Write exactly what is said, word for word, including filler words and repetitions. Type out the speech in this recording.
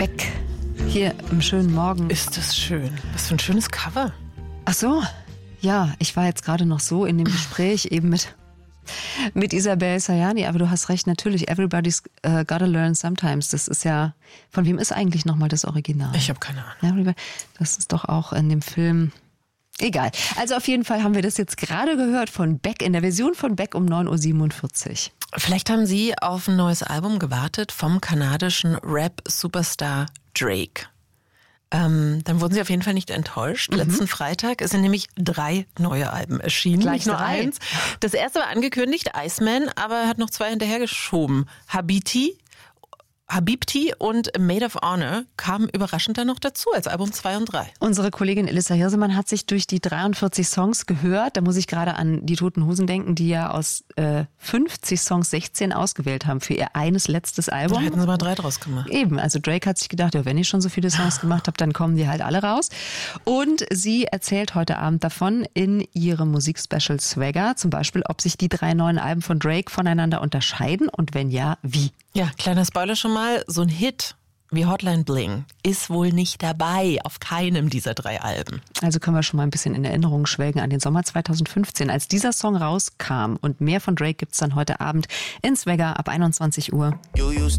Beck hier im schönen Morgen. Ist das schön. Was für ein schönes Cover. Ach so, ja, ich war jetzt gerade noch so in dem Gespräch eben mit, mit Isabel Sayani, aber du hast recht, natürlich, Everybody's uh, Gotta Learn Sometimes, das ist ja, von wem ist eigentlich nochmal das Original? Ich habe keine Ahnung. Das ist doch auch in dem Film... Egal. Also auf jeden Fall haben wir das jetzt gerade gehört von Beck, in der Version von Beck um neun Uhr siebenundvierzig. Vielleicht haben Sie auf ein neues Album gewartet vom kanadischen Rap-Superstar Drake. Ähm, dann wurden Sie auf jeden Fall nicht enttäuscht. Mhm. Letzten Freitag sind nämlich drei neue Alben erschienen. Gleich nicht nur drei. eins. Das erste war angekündigt, Iceman, aber er hat noch zwei hinterhergeschoben. Habiti. Habibti und Maid of Honor kamen überraschend dann noch dazu als Album zwei und drei. Unsere Kollegin Elissa Hirsemann hat sich durch die dreiundvierzig Songs gehört. Da muss ich gerade an die Toten Hosen denken, die ja aus äh, fünfzig Songs sechzehn ausgewählt haben für ihr eines letztes Album. Da hätten sie mal drei draus gemacht. Eben, also Drake hat sich gedacht, ja, wenn ich schon so viele Songs gemacht habe, dann kommen die halt alle raus. Und sie erzählt heute Abend davon in ihrem Musikspecial Swagger, zum Beispiel, ob sich die drei neuen Alben von Drake voneinander unterscheiden und wenn ja, wie. Ja, kleiner Spoiler schon mal, so ein Hit wie Hotline Bling ist wohl nicht dabei auf keinem dieser drei Alben. Also können wir schon mal ein bisschen in Erinnerung schwelgen an den Sommer zweitausendfünfzehn, als dieser Song rauskam. Und mehr von Drake gibt's dann heute Abend in Swagger ab einundzwanzig Uhr.